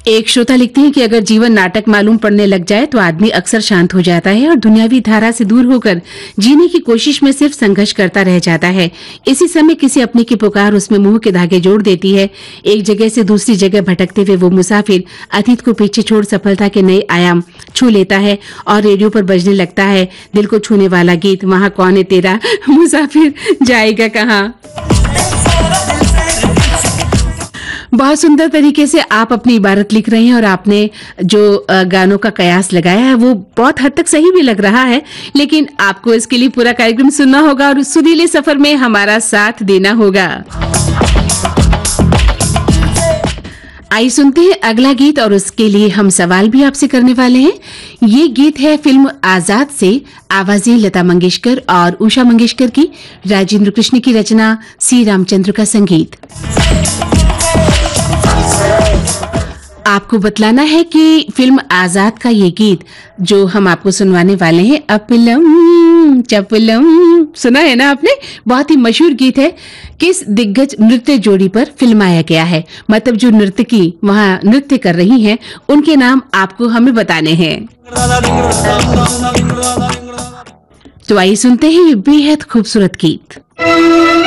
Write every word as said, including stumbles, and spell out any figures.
एक श्रोता लिखते हैं कि अगर जीवन नाटक मालूम पड़ने लग जाए तो आदमी अक्सर शांत हो जाता है और दुनियावी धारा से दूर होकर जीने की कोशिश में सिर्फ संघर्ष करता रह जाता है। इसी समय किसी अपने की पुकार उसमें मोह के धागे जोड़ देती है। एक जगह से दूसरी जगह भटकते हुए वो मुसाफिर अतीत को पीछे छोड़ सफलता के नए आयाम छू लेता है और रेडियो पर बजने लगता है दिल को छूने वाला गीत, वहां कौन है तेरा मुसाफिर जाएगा कहाँ। बहुत सुंदर तरीके से आप अपनी इबारत लिख रहे हैं और आपने जो गानों का कयास लगाया है वो बहुत हद तक सही भी लग रहा है, लेकिन आपको इसके लिए पूरा कार्यक्रम सुनना होगा और उस सुरीले सफर में हमारा साथ देना होगा। आइए सुनते हैं अगला गीत और उसके लिए हम सवाल भी आपसे करने वाले हैं। ये गीत है फिल्म आजाद से, आवाजें लता मंगेशकर और उषा मंगेशकर की, राजेंद्र कृष्ण की रचना, सी रामचंद्र का संगीत। आपको बतलाना है कि फिल्म आजाद का ये गीत जो हम आपको सुनवाने वाले हैं, अपलम चपलम, सुना है ना आपने? बहुत ही मशहूर गीत है। किस दिग्गज नृत्य जोड़ी पर फिल्माया गया है? मतलब जो नर्तकी वहाँ नृत्य कर रही हैं उनके नाम आपको हमें बताने हैं। तो आइए सुनते हैं ये बेहद खूबसूरत गीत।